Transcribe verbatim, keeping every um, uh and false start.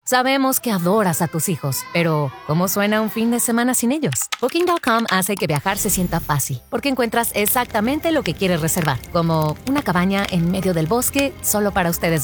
Sabemos que adoras a tus hijos, pero ¿cómo suena un fin de semana sin ellos? Booking punto com hace que viajar se sienta fácil, porque encuentras exactamente lo que quieres reservar, como una cabaña en medio del bosque solo para ustedes.